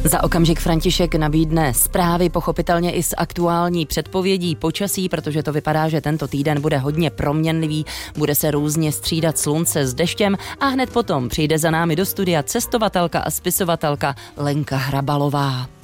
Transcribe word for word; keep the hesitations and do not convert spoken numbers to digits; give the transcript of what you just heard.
Za okamžik František nabídne zprávy, pochopitelně i s aktuální předpovědí počasí, protože to vypadá, že tento týden bude hodně proměnlivý, bude se různě střídat slunce s deštěm a hned potom přijde za námi do studia cestovatelka a spisovatelka Lenka Hrabalová.